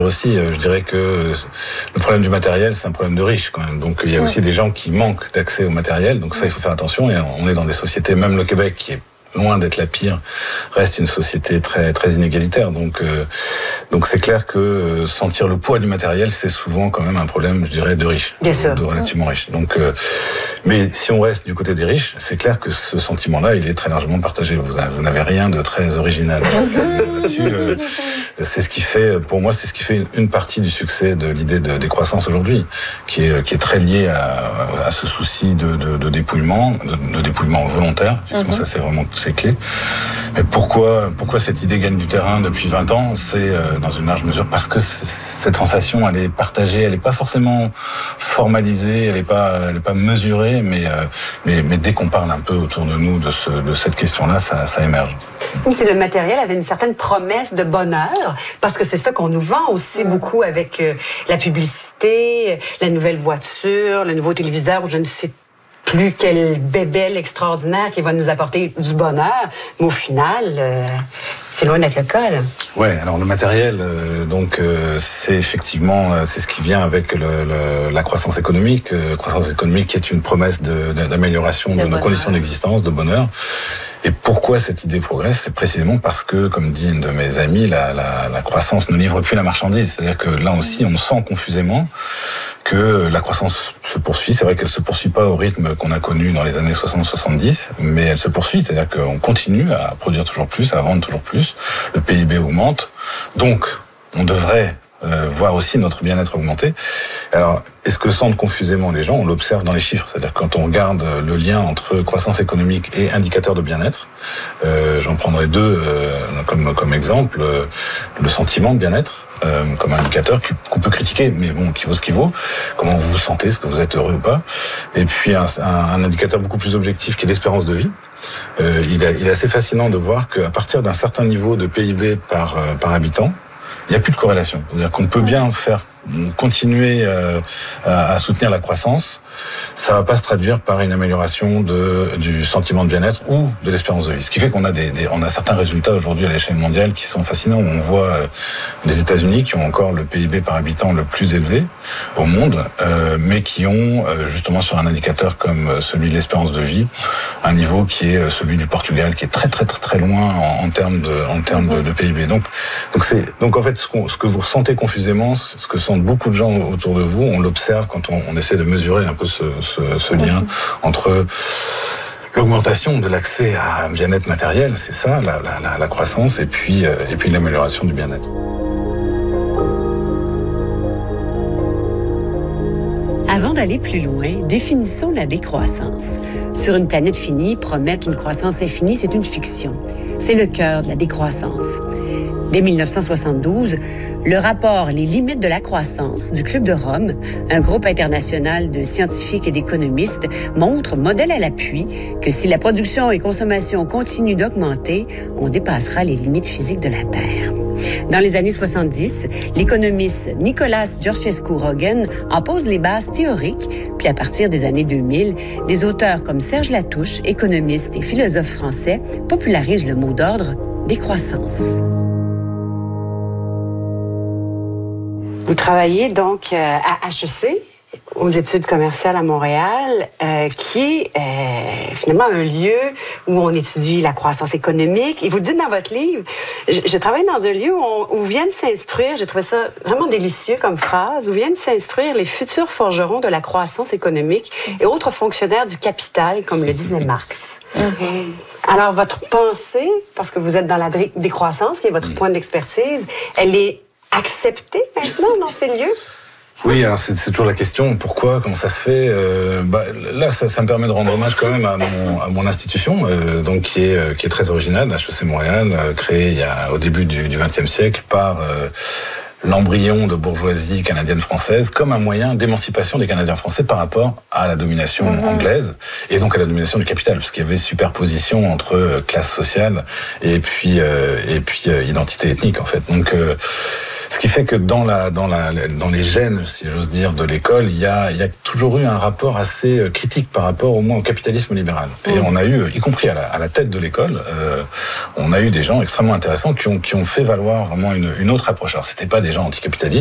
Aussi, je dirais que le problème du matériel, c'est un problème de riches quand même. Donc il y a aussi des gens qui manquent d'accès au matériel. Donc ça, il faut faire attention. Et on est dans des sociétés, même le Québec, qui est loin d'être la pire, reste une société très très inégalitaire. Donc c'est clair que sentir le poids du matériel, c'est souvent quand même un problème, je dirais, de riches, de relativement riches. Donc, mais si on reste du côté des riches, c'est clair que ce sentiment-là, il est très largement partagé. Vous n'avez rien de très original là-dessus. C'est ce qui fait, pour moi, c'est ce qui fait une partie du succès de l'idée de décroissance aujourd'hui, qui est très liée à ce souci de dépouillement, de dépouillement volontaire. Ça, c'est clé. Mais pourquoi cette idée gagne du terrain depuis 20 ans? C'est dans une large mesure parce que cette sensation, elle est partagée, elle n'est pas forcément formalisée, elle n'est pas mesurée, mais dès qu'on parle un peu autour de nous de cette question-là, ça émerge. Oui, c'est le matériel avait une certaine promesse de bonheur, parce que c'est ça qu'on nous vend aussi beaucoup avec la publicité, la nouvelle voiture, le nouveau téléviseur, ou je ne sais plus quelle bébelle extraordinaire qui va nous apporter du bonheur, mais au final, c'est loin d'être le cas, là. Ouais, alors le matériel, c'est effectivement, c'est ce qui vient avec la croissance économique qui est une promesse d'amélioration de nos conditions d'existence, de bonheur. Et pourquoi cette idée progresse? C'est précisément parce que, comme dit une de mes amies, la croissance ne livre plus la marchandise. C'est-à-dire que là aussi, on sent confusément que la croissance se poursuit. C'est vrai qu'elle se poursuit pas au rythme qu'on a connu dans les années 60-70, mais elle se poursuit. C'est-à-dire qu'on continue à produire toujours plus, à vendre toujours plus. Le PIB augmente. Donc, on devrait voir aussi notre bien-être augmenter. Alors, est-ce que sentent confusément les gens? On l'observe dans les chiffres. C'est-à-dire quand on regarde le lien entre croissance économique et indicateur de bien-être, j'en prendrai deux comme exemple. Le sentiment de bien-être, comme indicateur qu'on peut critiquer, mais bon, qui vaut ce qu'il vaut. Comment vous vous sentez, est-ce que vous êtes heureux ou pas? Et puis un indicateur beaucoup plus objectif qui est l'espérance de vie. Il est assez fascinant de voir qu'à partir d'un certain niveau de PIB par habitant, il n'y a plus de corrélation. C'est-à-dire qu'on peut bien continuer à soutenir la croissance, ça va pas se traduire par une amélioration du sentiment de bien-être ou de l'espérance de vie. Ce qui fait qu'on a on a certains résultats aujourd'hui à l'échelle mondiale qui sont fascinants. On voit les États-Unis qui ont encore le PIB par habitant le plus élevé au monde, mais qui ont justement sur un indicateur comme celui de l'espérance de vie, un niveau qui est celui du Portugal, qui est très très très très loin en termes de PIB. Donc en fait, ce que vous ressentez confusément, ce que sentent beaucoup de gens autour de vous, on l'observe quand on essaie de mesurer un peu ce lien entre l'augmentation de l'accès à un bien-être matériel, c'est ça, la croissance, et puis l'amélioration du bien-être. Avant d'aller plus loin, définissons la décroissance. Sur une planète finie, promettre une croissance infinie, c'est une fiction. C'est le cœur de la décroissance. Dès 1972, le rapport « Les limites de la croissance » du Club de Rome, un groupe international de scientifiques et d'économistes, montre, modèle à l'appui, que si la production et consommation continuent d'augmenter, on dépassera les limites physiques de la Terre. Dans les années 70, l'économiste Nicolas Georgescu-Roegen en pose les bases théoriques, puis à partir des années 2000, des auteurs comme Serge Latouche, économiste et philosophe français, popularisent le mot d'ordre « décroissance ». Vous travaillez donc à HEC, aux études commerciales à Montréal, qui est finalement un lieu où on étudie la croissance économique. Et vous dites dans votre livre, je travaille dans un lieu où viennent s'instruire, j'ai trouvé ça vraiment délicieux comme phrase, où viennent s'instruire les futurs forgerons de la croissance économique et autres fonctionnaires du capital, comme le disait Marx. Alors, votre pensée, parce que vous êtes dans la décroissance, qui est votre point d'expertise, elle est acceptée maintenant dans ces lieux? Oui, alors c'est toujours la question, pourquoi, comment ça se fait là, ça me permet de rendre hommage quand même à mon institution, donc qui est très originale, HEC Montréal, créée au début du XXe siècle par l'embryon de bourgeoisie canadienne-française comme un moyen d'émancipation des Canadiens français par rapport à la domination anglaise et donc à la domination du capital, parce qu'il y avait superposition entre classe sociale et puis identité ethnique en fait. Ce qui fait que dans les gènes, si j'ose dire, de l'école, il y a toujours eu un rapport assez critique par rapport au moins au capitalisme libéral. Et on a eu, y compris à la tête de l'école, on a eu des gens extrêmement intéressants qui ont fait valoir vraiment une autre approche. Alors c'était pas des gens anticapitalistes,